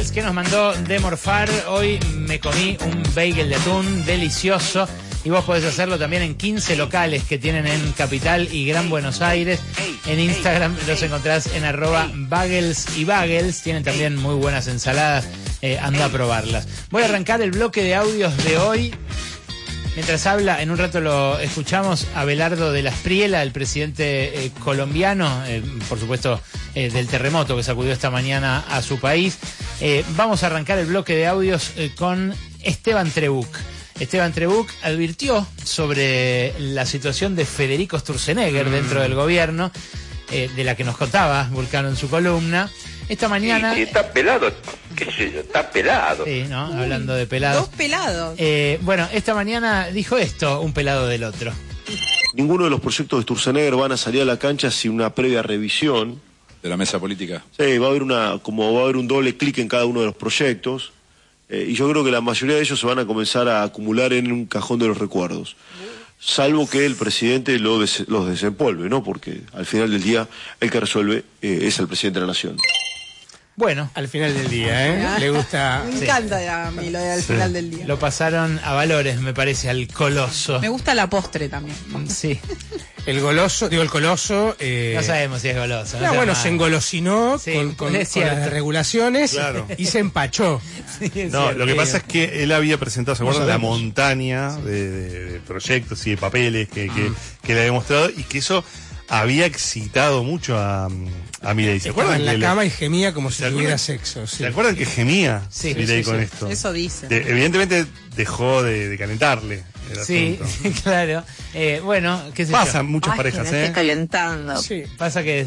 Bagels que nos mandó de morfar. Hoy me comí un bagel de atún delicioso. Y vos podés hacerlo también en 15 locales que tienen en Capital y Gran Buenos Aires. En Instagram los encontrás en @bagels. Tienen también muy buenas ensaladas. Anda a probarlas. Voy a arrancar el bloque de audios de hoy. Mientras habla, en un rato lo escuchamos, Abelardo de la Espriella, el presidente colombiano, por supuesto, del terremoto que sacudió esta mañana a su país. Vamos a arrancar el bloque de audios con Esteban Trebuch. Esteban Trebuch advirtió sobre la situación de Federico Sturzenegger dentro del gobierno, de la que nos contaba Vulcano en su columna. Esta mañana... Sí, está pelado, qué sé yo, está pelado. Sí, ¿no? Hablando de pelados. Dos pelados. Bueno, esta mañana dijo esto, un pelado del otro. Ninguno de los proyectos de Sturzenegger van a salir a la cancha sin una previa revisión. ¿De la mesa política? Sí, va a haber un doble clic en cada uno de los proyectos. Y yo creo que la mayoría de ellos se van a comenzar a acumular en un cajón de los recuerdos. Salvo que el presidente los desempolve, ¿no? Porque al final del día el que resuelve es el presidente de la nación. Bueno, al final del día, ¿eh? Le gusta. Me encanta a mí lo de al final del día. Lo pasaron a valores, me parece, al coloso. Me gusta la postre también. Sí. El coloso. No sabemos si es goloso. No, bueno, se engolosinó con las regulaciones, claro, y se empachó. Sí, no, lo que pasa es que él había presentado, ¿se acuerdan? La montaña de proyectos y de papeles que le había mostrado, y que eso había excitado mucho a Milei. ¿Se acuerdan? Estaba en la cama y gemía como si tuviera sexo. Sí. ¿Se acuerdan que gemía Milei con esto? Eso dice. Evidentemente dejó de calentarle el asunto. Claro. Bueno, qué sé yo. Pasan muchas parejas, Estoy calentando. Sí, pasa que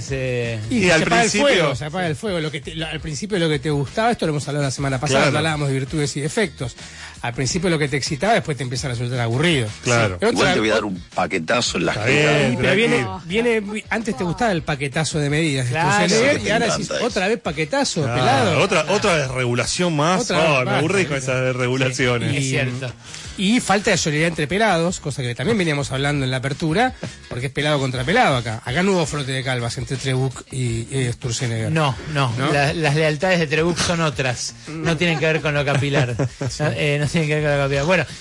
Y al se apaga principio se apaga el fuego. Al principio lo que te gustaba, esto lo hemos hablado la semana pasada, Claro. hablábamos de virtudes y defectos. Al principio lo que te excitaba, después te empieza a resultar aburrido. Claro. Sí. Igual te voy a dar un paquetazo en las Está bien, Pero tranquilo. viene, antes te gustaba el paquetazo de medidas, Claro. y ahora Me decís, encanta otra vez paquetazo, Ah, pelado. otra desregulación más. Otra vez Me más, aburrí con ¿viste? esas desregulaciones. es cierto. Y falta de solidaridad entre pelados, cosa que también veníamos hablando en la apertura, porque es pelado contra pelado acá. Acá no hubo frote de calvas entre Trebuch y Sturzenegger. No. ¿No? Las lealtades de Trebuch son otras. No tienen que ver con lo capilar. No tienen que ver con lo capilar. Bueno,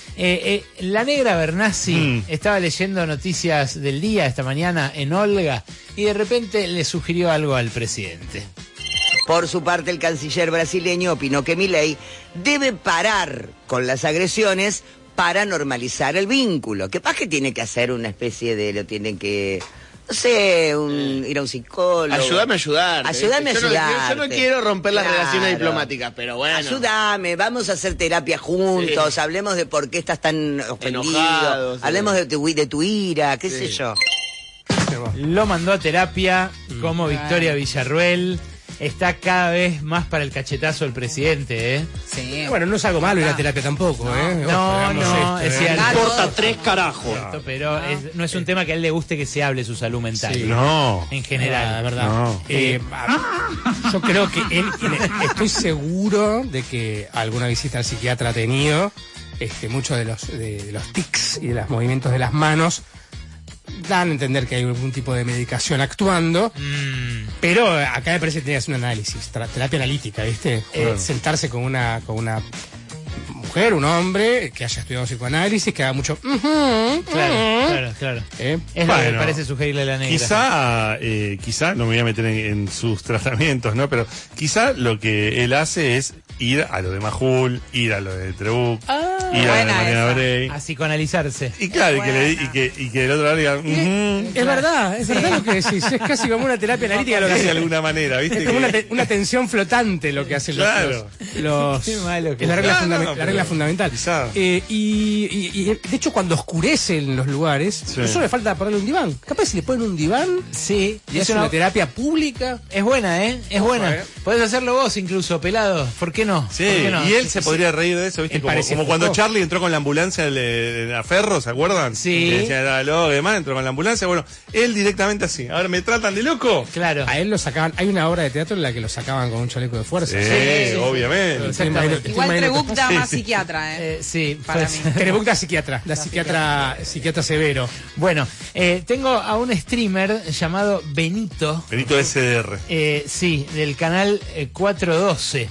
la negra Bernasi estaba leyendo noticias del día esta mañana en Olga y de repente le sugirió algo al presidente. Por su parte, el canciller brasileño opinó que Milei debe parar con las agresiones para normalizar el vínculo. ¿Qué pasa que tiene que hacer una especie de... lo tienen que... no sé, ir a un psicólogo? Ayúdame a ayudarte. Ayúdame a ayudarte. Yo no quiero romper las Claro. relaciones diplomáticas, pero bueno. Ayúdame, vamos a hacer terapia juntos, hablemos de por qué estás tan ofendido, Enojado, sí. hablemos de tu ira, qué sé yo. Lo mandó a terapia como Victoria Villarruel. Está cada vez más para el cachetazo el presidente, ¿eh? Sí. Bueno, no es algo malo ir a terapia tampoco, ¿eh? No, es cierto. Importa 3 carajos. Pero no es un tema que a él le guste que se hable su salud mental. Sí. No. En general. La verdad. No. Yo creo que estoy seguro de que alguna visita al psiquiatra ha tenido, muchos de los tics y de los movimientos de las manos dan a entender que hay algún tipo de medicación actuando, pero acá me parece que tenías un análisis, terapia analítica, ¿viste? Sentarse con una mujer, un hombre que haya estudiado psicoanálisis, que haga mucho... Claro. Es lo que Bueno, parece sugerirle a la negra. Quizá, no me voy a meter en sus tratamientos, ¿no? Pero quizá lo que él hace es ir a lo de Majul, ir a lo de Trebuch, ir a lo de buena Mariana esa. Brey. A psicoanalizarse. Y claro, y que el otro lado diga, Es verdad lo que decís, es casi como una terapia analítica lo que de hace. alguna manera, ¿viste? Es como una tensión flotante lo que hacen Claro. los Qué malo que es la regla, No, no, la pero regla fundamental. quizá. Y de hecho cuando oscurecen los lugares, no solo le falta ponerle un diván. Capaz si le ponen un diván Sí, y es una terapia pública. Es buena, ¿eh? Es buena. ¿eh? Podés hacerlo vos incluso, pelado. ¿Por qué no? Sí, ¿Por qué no? y él se podría reír de eso, ¿viste? Él Como, parece como cuando Foucault. Charlie entró con la ambulancia a Ferro, ¿se acuerdan? Sí. Que decía, era loco y demás, entró con la ambulancia. Bueno, él directamente así. Ahora me tratan de loco. Claro. A él lo sacaban, hay una obra de teatro en la que lo sacaban con un chaleco de fuerza. Sí, obviamente. Exactamente. Igual Trebuch Trebuch da más psiquiatra, Sí, para pues, mí. Trebuch da psiquiatra severo. Bueno, tengo a un streamer llamado Benito. Benito SDR. Sí, del canal 412.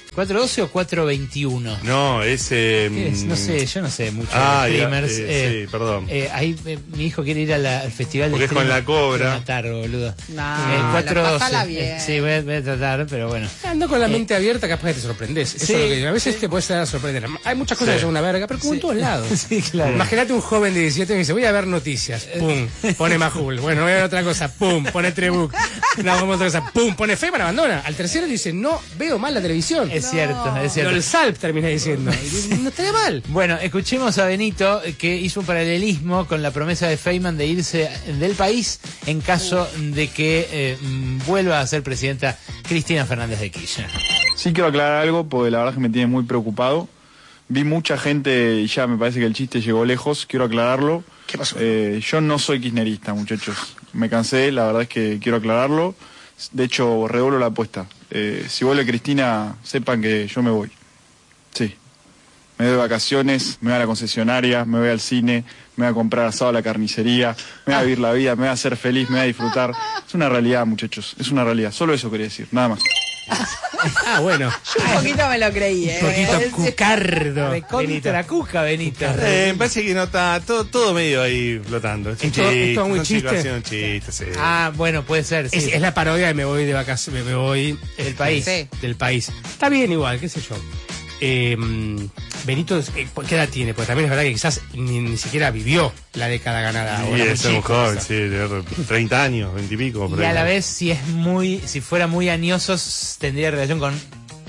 ¿412 o 421? No, ese... ¿Qué es? No sé, yo no sé mucho Ah, de ya, streamers. sí, perdón. Ahí mi hijo quiere ir al festival Porque de es con streamers. la Cobra. Quiero matar, boludo. No, 412. pasala bien. Sí, voy a tratar, pero bueno. Ando con la mente abierta, capaz que te sorprendes. Eso sí. es lo que digo. A veces te puedes dar a sorprender. Hay muchas cosas que son una verga, pero como en todos lados. Sí, claro. Imagínate un joven de 17 que dice, voy a ver noticias, pum, pone Majul. Bueno, voy a ver otra cosa, pum, pone Trebuch. No, vamos a otra cosa, pum, pone Feynman, abandona. Al tercero dice, no, veo mal la televisión. Es cierto, es Lo cierto. del Salp termina diciendo. Y no estaría mal. Bueno, escuchemos a Benito, que hizo un paralelismo con la promesa de Feynman de irse del país en caso de que vuelva a ser presidenta Cristina Fernández de Kirchner. Sí quiero aclarar algo, porque la verdad es que me tiene muy preocupado. Vi mucha gente y ya me parece que el chiste llegó lejos, quiero aclararlo. ¿Qué pasó? Yo no soy kirchnerista, muchachos. Me cansé, la verdad es que quiero aclararlo. De hecho, redoblo la apuesta. Si vuelve Cristina, sepan que yo me voy. Sí. Me doy vacaciones, me voy a la concesionaria, me voy al cine, me voy a comprar asado a la carnicería, me voy a vivir la vida, me voy a hacer feliz, me voy a disfrutar. Es una realidad, muchachos, es una realidad. Solo eso quería decir, nada más. Ah, bueno. Yo un poquito me lo creí, Un poquito cucardo. Contra Cuca, Benito. Me parece que no está todo medio ahí flotando. Es un ¿Es todo chiste, muy son chiste? chicos haciendo chistes, sí. Ah, bueno, puede ser, sí. Es la parodia de me voy de vacaciones, me voy Del país. Sí. del país. Está bien igual, qué sé yo. Benito, ¿qué edad tiene? Porque también es verdad que quizás ni siquiera vivió la década ganada. Sí, ahora, muy es un chico, joven, quizás. sí, de 30 años, 20 y pico. por Y a ahí. la vez, si fuera muy añoso, tendría relación con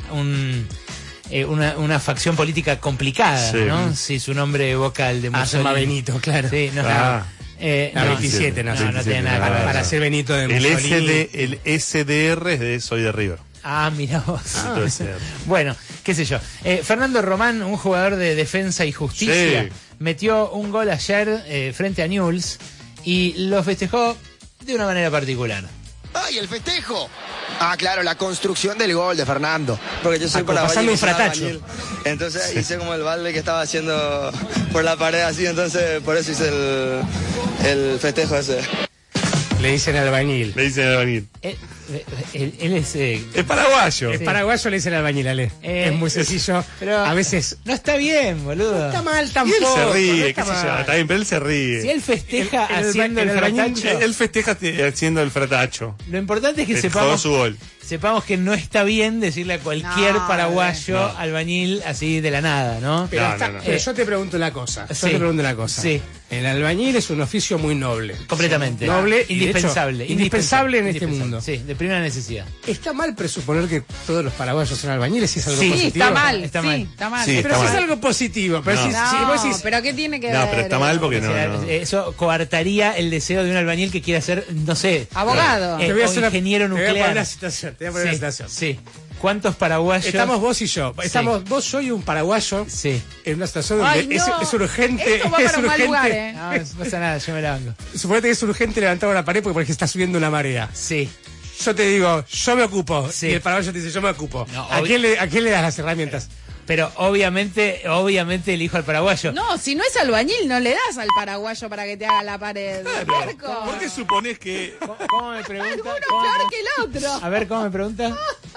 una facción política complicada, Sí. ¿no? Si su nombre evoca el de Ah, se Mussolini. llama Benito, claro. Sí, no, Ah. A 27, no, no tiene nada que ver. Para ser Benito de El, Mussolini. el SDR es de Soy de River. Ah, mira vos. Entonces, Bueno, qué sé yo. Fernando Román, un jugador de Defensa y Justicia, Sí. metió un gol ayer frente a Newell's y lo festejó de una manera particular. ¡Ay, el festejo! Ah, claro, la construcción del gol de Fernando. Porque yo soy como pasando un fratacho. Entonces hice como el balde que estaba haciendo por la pared así, entonces por eso hice el festejo ese. Le dicen albañil. le dicen albañil. Él es... Es paraguayo. Es paraguayo, le dicen albañil, Ale. Es muy sencillo. pero a veces. no está bien, boludo. Está mal Y él tampoco. se no ríe, está qué sé yo. mal. Está bien, pero él se ríe. Si él festeja El haciendo el albañil- fratacho, Él festeja haciendo el fratacho. lo importante es que Festejó su gol. sepamos que no está bien decirle a cualquier No, paraguayo no. albañil así de la nada, ¿no? Pero, No, está- no, no. pero yo te pregunto una cosa. Sí. Sí. El albañil es un oficio muy noble. Completamente. Noble y, de hecho, indispensable. indispensable en este indispensable. mundo. Sí, de primera necesidad. ¿Está mal presuponer que todos los paraguayos son albañiles si es algo Sí, positivo? Está mal, Está sí, mal. está mal. Sí, Pero está si es mal. algo positivo. Pero No. si vos decís, pero ¿qué tiene que ver? No, pero está mal porque O no. sea, no. eso coartaría el deseo de un albañil que quiera ser, no sé, Abogado. te voy a o hacer una- ingeniero te voy a poner nuclear. una situación. Te voy a poner una situación. Sí. ¿Cuántos paraguayos? Estamos vos y yo. Estamos vos, yo y un paraguayo Sí. en una situación donde Ay, no. es urgente. Esto va es para un mal urgente. lugar, ¿eh? No, no pasa nada, yo me la banco. Suponete que es urgente levantar una pared porque por ejemplo, está subiendo una marea. Sí. Yo te digo, yo me ocupo. Sí. Y el paraguayo te dice, yo me ocupo. No, ¿A quién le das las herramientas? Pero obviamente elijo al paraguayo. No, si no es albañil, no le das al paraguayo para que te haga la pared. Puerco. ¿Por qué supones que.? ¿Cómo me pregunta? Uno peor que el otro. A ver, ¿cómo me pregunta?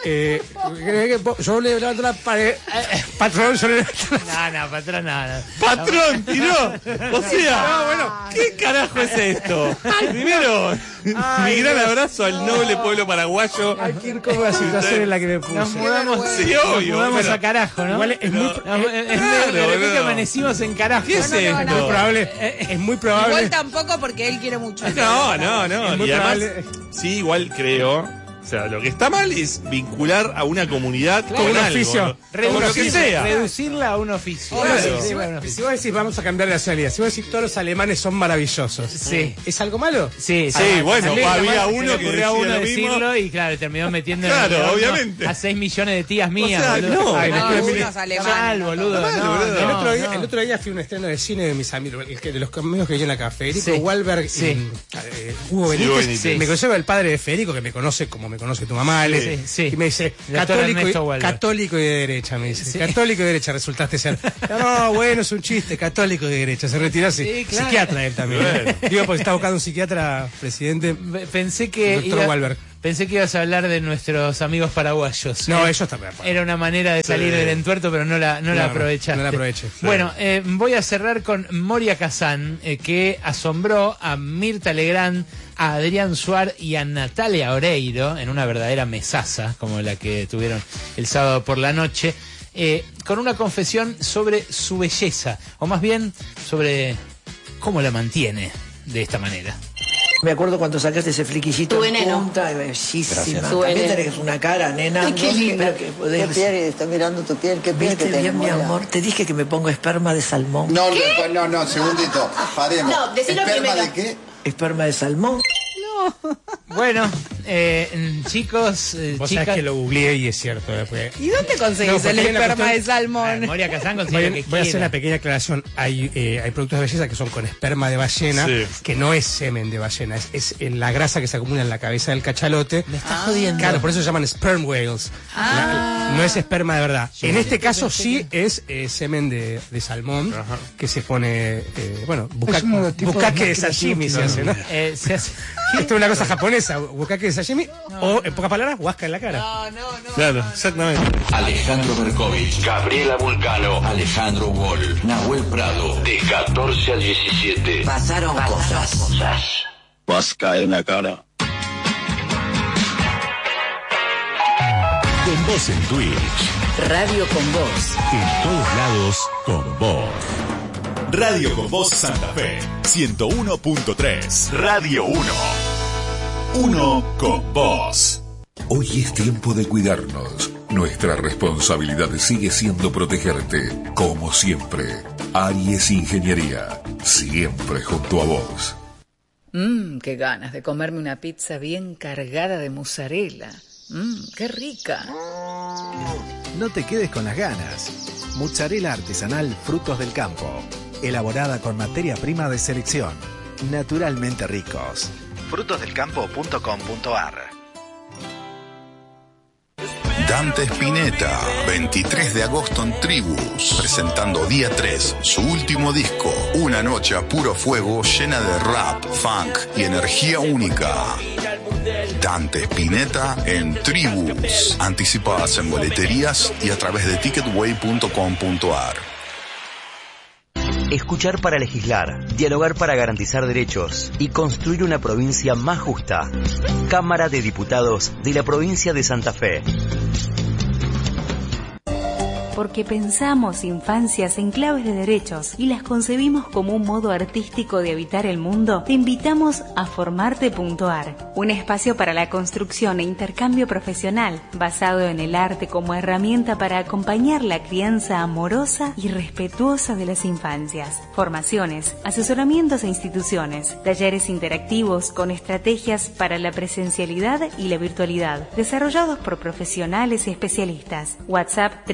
Yo le levanto la pared. Patrón, yo le levanto la No, patrón, no. ¡Patrón, tiró! O sea, ¿qué carajo es esto? Primero, mi gran abrazo al noble pueblo paraguayo. Ay, qué incómoda situación en la que me puse. Nos mudamos, Sí, obvio. mudamos pero- a carajo, ¿no? Igual es muy, de repente boludo. amanecimos en carajo. ¿Qué es No, no, no, esto? no. probable. Es muy probable. Igual tampoco porque él quiere mucho. No. Es muy Y además, probable. sí, igual creo. O sea, lo que está mal es vincular a una comunidad Con un algo, oficio. ¿no? Con lo que sea. Reducirla a un oficio. Claro, Sí, si, bueno, si vos decís vamos a cambiar la realidad, si vos decís todos los alemanes son maravillosos, Sí. ¿es algo malo? Sí, Sí, bueno, le había ocurrió uno que decía a uno lo mismo. decirlo y claro, terminó metiendo en Claro, el horno obviamente. a 6 millones de tías mías, sea, boludo. no. Ay, No, no, unos alemanes. Mal, boludo. Mal, no, boludo. no, el otro día fui a un estreno de cine de mis amigos, de los amigos que vi en la café, Federico Sí. Wahlberg Sí. y Hugo Sí, Benítez. Hugo Benítez. Me conserva el padre de Federico, que me conoce como me conoce tu mamá, Ale, Sí. y me dice, El doctor Ernesto católico Wahlberg. y de derecha, me dice. Sí. Católico y de derecha resultaste ser. No, bueno, es un chiste, católico y de derecha. Se retiró así. Sí, claro. Psiquiatra él también. Bueno. Digo, porque está buscando un psiquiatra, presidente. Pensé que Doctor Wahlberg. Pensé que ibas a hablar de nuestros amigos paraguayos. No, ellos también. Era una manera de salir del entuerto, pero no la aprovechaste. No la aproveché. Bueno, voy a cerrar con Moria Kazan, que asombró a Mirta Legrand, a Adrián Suar y a Natalia Oreiro en una verdadera mesaza, como la que tuvieron el sábado por la noche, con una confesión sobre su belleza, o más bien sobre cómo la mantiene de esta manera. Me acuerdo cuando sacaste ese fliquillito en punta, bellísima. También tenés una cara, nena. Ay, qué linda. Qué piel, está mirando tu piel, qué piel que ¿Viste bien, mi tenés, amor? Te dije que me pongo esperma de salmón. No, segundito, paremos. No, decilo ¿Esperma primero. de qué? Esperma de salmón. Bueno, chicos, Vos chicas... sabés que lo googleé y es cierto. Después. ¿Y dónde conseguís porque el hay una esperma cuestión- de salmón? Moria Kazan consigue lo que Voy a hacer quiera. una pequeña aclaración. Hay productos de belleza que son con esperma de ballena, Sí. que no es semen de ballena, es la grasa que se acumula en la cabeza del cachalote. Me estás jodiendo. Claro, por eso se llaman sperm whales. No es esperma de verdad. En este caso sí es semen de salmón que se pone, Es uno de los tipos bukkake de más sashimi se creativos. hace, ¿no? Se hace... Esto es una cosa japonesa, bukkake de sashimi, o en pocas palabras, huasca en la cara. Claro, exactamente. Alejandro Berkovich, Gabriela Vulcano, Alejandro Wall, Nahuel Prado, de 14 a 17. Pasaron cosas. Vas a caer en la cara. Con vos en Twitch. Radio con Vos. En todos lados, con vos. Radio con Vos Santa Fe, 101.3. Radio 1. Uno con vos. Hoy es tiempo de cuidarnos. Nuestra responsabilidad sigue siendo protegerte. Como siempre, Aries Ingeniería, siempre junto a vos. Qué ganas de comerme una pizza bien cargada de mozzarella. Qué rica. No te quedes con las ganas. Mozzarella artesanal Frutos del Campo. Elaborada con materia prima de selección. Naturalmente ricos. frutosdelcampo.com.ar. Dante Spinetta, 23 de agosto en Tribus, presentando día 3, su último disco, una noche a puro fuego llena de rap, funk y energía única. Dante Spinetta en Tribus, anticipadas en boleterías y a través de ticketway.com.ar. Escuchar para legislar, dialogar para garantizar derechos y construir una provincia más justa. Cámara de Diputados de la provincia de Santa Fe. Porque pensamos infancias en claves de derechos y las concebimos como un modo artístico de habitar el mundo, te invitamos a Formarte.ar, un espacio para la construcción e intercambio profesional basado en el arte como herramienta para acompañar la crianza amorosa y respetuosa de las infancias. Formaciones, asesoramientos e instituciones, talleres interactivos con estrategias para la presencialidad y la virtualidad, desarrollados por profesionales y especialistas. WhatsApp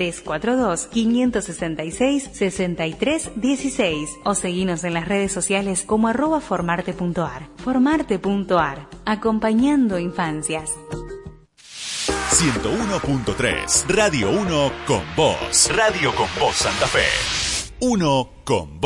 342-566-6316 o seguinos en las redes sociales como @formarte.ar. Formarte.ar, acompañando infancias. 101.3. Radio 1 con vos. Radio con vos Santa Fe. Uno con vos.